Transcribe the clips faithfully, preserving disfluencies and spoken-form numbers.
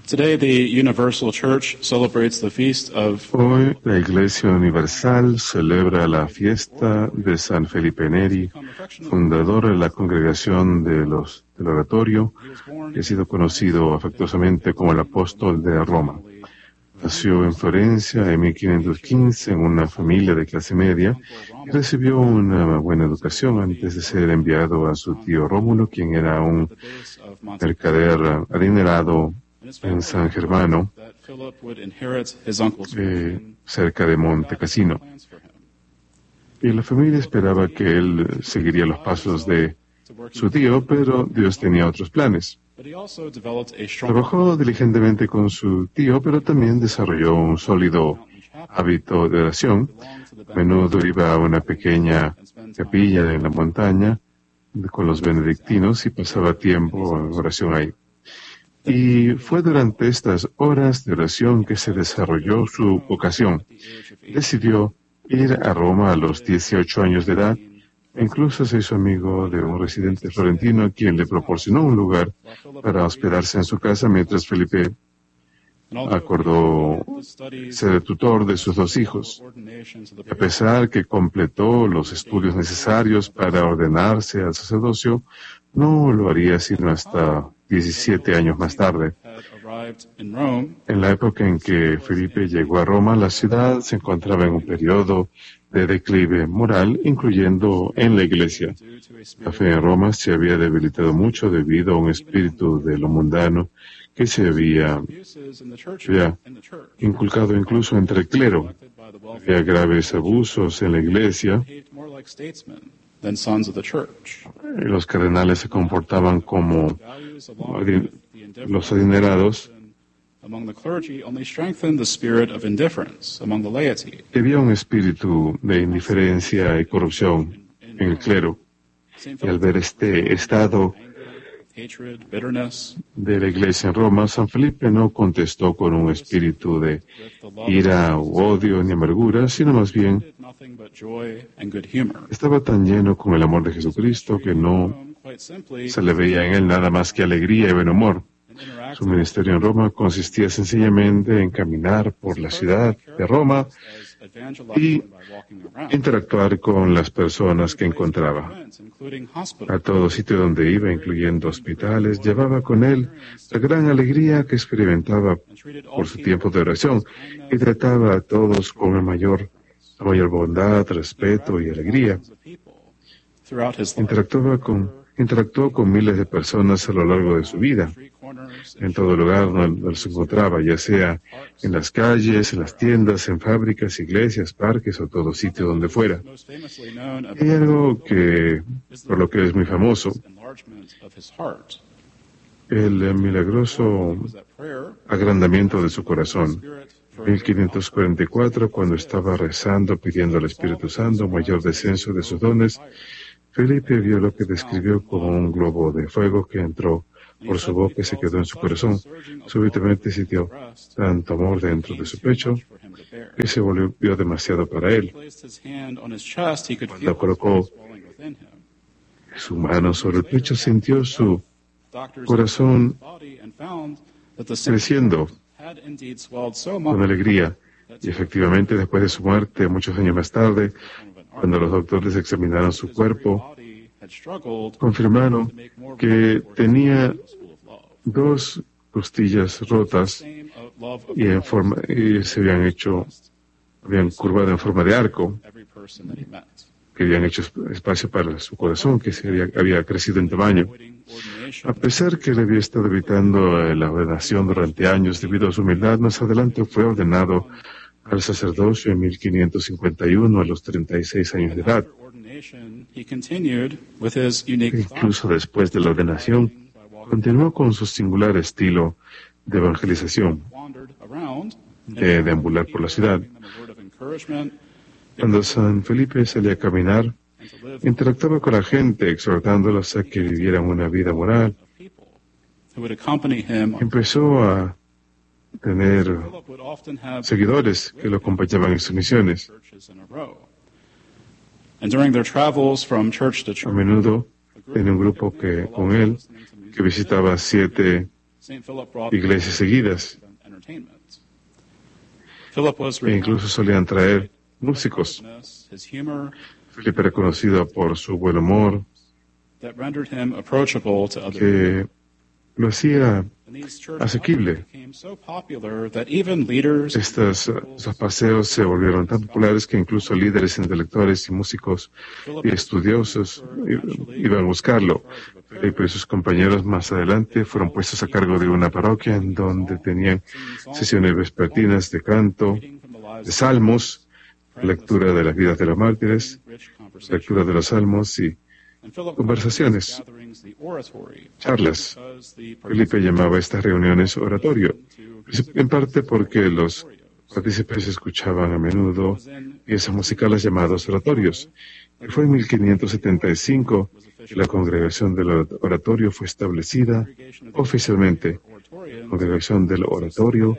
Today, the Universal Church celebrates the feast of Hoy la Iglesia Universal celebra la fiesta de San Felipe Neri, fundador de la congregación de los, del Oratorio, que ha sido conocido afectuosamente como el apóstol de Roma. Nació en Florencia en mil quinientos quince en una familia de clase media y recibió una buena educación antes de ser enviado a su tío Rómulo, quien era un mercader adinerado en San Germano, eh, cerca de Monte Cassino. Y la familia esperaba que él seguiría los pasos de su tío, pero Dios tenía otros planes. Trabajó diligentemente con su tío, pero también desarrolló un sólido hábito de oración. A menudo iba a una pequeña capilla en la montaña con los benedictinos y pasaba tiempo en oración ahí. Y fue durante estas horas de oración que se desarrolló su vocación. Decidió ir a Roma a los dieciocho años de edad. Incluso se hizo amigo de un residente florentino quien le proporcionó un lugar para hospedarse en su casa mientras Felipe acordó ser tutor de sus dos hijos. A pesar que completó los estudios necesarios para ordenarse al sacerdocio, no lo haría sino hasta diecisiete años más tarde. En la época en que Felipe llegó a Roma, la ciudad se encontraba en un periodo de declive moral, incluyendo en la iglesia. La fe en Roma se había debilitado mucho debido a un espíritu de lo mundano que se había, había inculcado incluso entre el clero. Había graves abusos en la iglesia. Los cardenales se comportaban como los adinerados. Había un espíritu de indiferencia y corrupción en el clero. Y al ver este estado de la iglesia en Roma, San Felipe no contestó con un espíritu de ira u odio ni amargura, sino más bien estaba tan lleno con el amor de Jesucristo que no se le veía en él nada más que alegría y buen humor. Su ministerio en Roma consistía sencillamente en caminar por la ciudad de Roma y interactuar con las personas que encontraba. A todo sitio donde iba, incluyendo hospitales, llevaba con él la gran alegría que experimentaba por su tiempo de oración y trataba a todos con la mayor, la mayor bondad, respeto y alegría. Interactuaba con, interactuó con miles de personas a lo largo de su vida. En todo lugar donde se encontraba, ya sea en las calles, en las tiendas, en fábricas, iglesias, parques o todo sitio donde fuera. Hay algo que, por lo que es muy famoso, el milagroso agrandamiento de su corazón. En mil quinientos cuarenta y cuatro, cuando estaba rezando, pidiendo al Espíritu Santo mayor descenso de sus dones, Felipe vio lo que describió como un globo de fuego que entró por su boca y se quedó en su corazón. Súbitamente sintió tanto amor dentro de su pecho que se volvió demasiado para él. Cuando colocó su mano sobre el pecho, sintió su corazón creciendo con alegría. Y efectivamente, después de su muerte, muchos años más tarde, cuando los doctores examinaron su cuerpo, confirmaron que tenía dos costillas rotas y, en forma, y se habían hecho, habían curvado en forma de arco, que habían hecho espacio para su corazón, que se había, había crecido en tamaño. A pesar que le había estado evitando la ordenación durante años debido a su humildad, más adelante fue ordenado al sacerdocio en mil quinientos cincuenta y uno a los treinta y seis años de edad. Incluso después de la ordenación, continuó con su singular estilo de evangelización, de deambular por la ciudad. Cuando San Felipe salía a caminar, interactuaba con la gente, exhortándolos a que vivieran una vida moral. Empezó a tener seguidores que lo acompañaban en sus misiones. A menudo tenía un grupo que, con él que visitaba siete iglesias seguidas, e incluso solían traer músicos. Felipe era conocido por su buen humor, que lo hacía asequible. Estos, estos paseos se volvieron tan populares que incluso líderes intelectuales y músicos y estudiosos iban a buscarlo. Felipe y sus compañeros más adelante fueron puestos a cargo de una parroquia en donde tenían sesiones vespertinas de canto, de salmos, lectura de las vidas de los mártires, lectura de los salmos y conversaciones, charlas. Felipe llamaba a estas reuniones oratorio, en parte porque los partícipes escuchaban a menudo piezas musicales llamadas oratorios. Y fue en mil quinientos setenta y cinco que la congregación del oratorio fue establecida oficialmente. La congregación del oratorio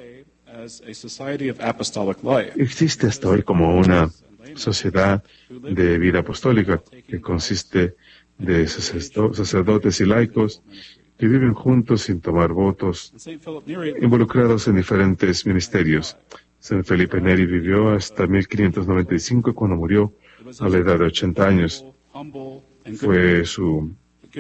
existe hasta hoy como una sociedad de vida apostólica que consiste de sacerdotes y laicos que viven juntos sin tomar votos, involucrados en diferentes ministerios. San Felipe Neri vivió hasta mil quinientos noventa y cinco, cuando murió a la edad de ochenta años. Fue su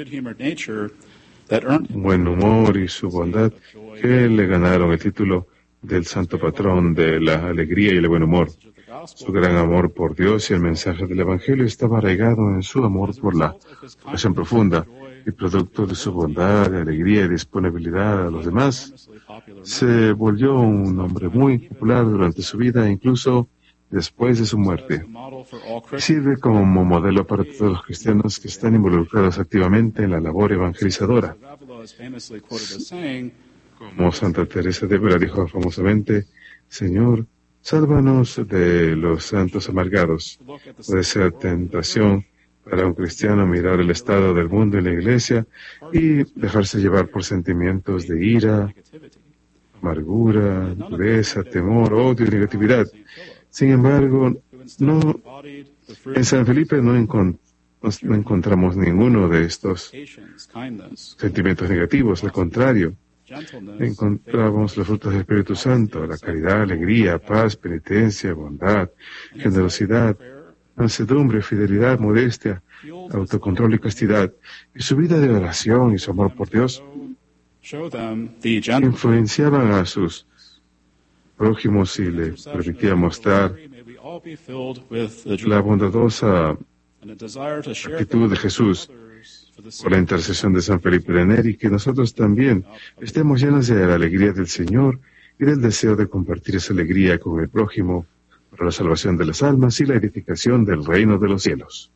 buen humor y su bondad que le ganaron el título del santo patrón de la alegría y el buen humor. Su gran amor por Dios y el mensaje del Evangelio estaba arraigado en su amor por la oración profunda, y producto de su bondad, alegría y disponibilidad a los demás, se volvió un hombre muy popular durante su vida e incluso después de su muerte. Y sirve como modelo para todos los cristianos que están involucrados activamente en la labor evangelizadora. Como Santa Teresa de Ávila dijo famosamente: Señor, sálvanos de los santos amargados. Puede ser tentación para un cristiano mirar el estado del mundo y la iglesia y dejarse llevar por sentimientos de ira, amargura, dureza, temor, odio y negatividad. Sin embargo, no, en San Felipe no, encont no encontramos ninguno de estos sentimientos negativos. Al contrario, encontramos los frutos del Espíritu Santo: la caridad, alegría, paz, penitencia, bondad, generosidad, mansedumbre, fidelidad, modestia, autocontrol y castidad. Y su vida de oración y su amor por Dios influenciaban a sus prójimos y le permitía mostrar la bondadosa actitud de Jesús. Por la intercesión de San Felipe de Neri, que nosotros también estemos llenos de la alegría del Señor y del deseo de compartir esa alegría con el prójimo para la salvación de las almas y la edificación del reino de los cielos.